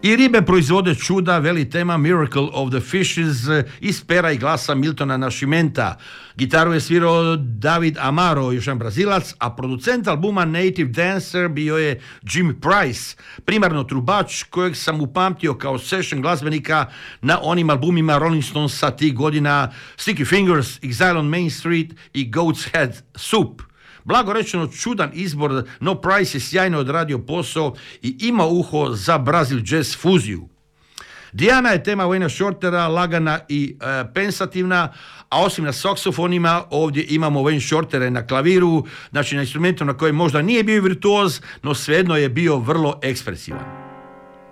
I ribe proizvode čuda, veli tema Miracle of the Fishes iz pera i glasa Miltona Nascimenta. Gitaru je svirao David Amaro, još jedan Brazilac, a producent albuma Native Dancer bio je Jim Price, primarno trubač kojeg sam upamtio kao session glazbenika na onim albumima Rolling Stonesa tih godina Sticky Fingers, Exile on Main Street i Goat's Head Soup. Blago rečeno čudan izbor, no Price je sjajno odradio posao i ima uho za Brazil jazz fuziju. Diana je tema Wayna Shortera, lagana i pensativna, a osim na saksofonima ovdje imamo Wayne Shortere na klaviru, znači na instrumentu na kojem možda nije bio virtuoz, no svejedno je bio vrlo ekspresivan.